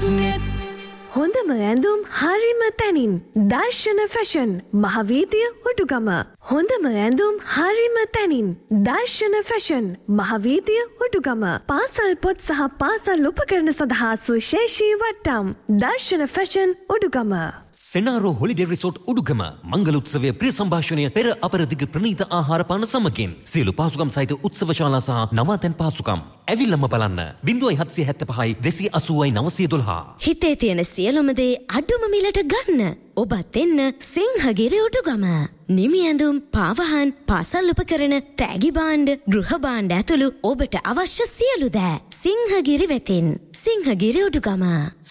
හොඳම ඇඳුම් හරිම තැනින් දර්ශන ෆැෂන් මහවීදිය උඩුගම. හොඳම ඇඳුම් හරිම තැනින් දර්ශන ෆැෂන් මහවීදිය උඩුගම. පාසල් පොත් සහ පාසල් උපකරණ සඳහා සුවිශේෂී වට්ටම් දර්ශන fashion Udugama. සෙනාරෝ holiday resort Udugama මංගල උත්සවයේ ප්‍රිය සංഭാෂණය පෙර අපරදිග ප්‍රණීත ආහාර පාන සමගින් සියලු පාසුකම් සහිත උත්සවශාලා සහ නවාතැන් පාසුකම් ඇවිල්ලම බලන්න 0775 280 912. හිතේ තියෙන සියලුම දේ අඩුම මිලට ගන්න. ඔබත් එන්න සිංහගිරි උඩුගම. නිමි ඇඳුම්, පාවහන්, පාසල් උපකරණ, තෑගි භාණ්ඩ, ගෘහ භාණ්ඩ ඇතුළු ඔබට අවශ්‍ය සියලු දෑ සිංහගිරි වෙතින්. සිංහගිරි උඩුගම.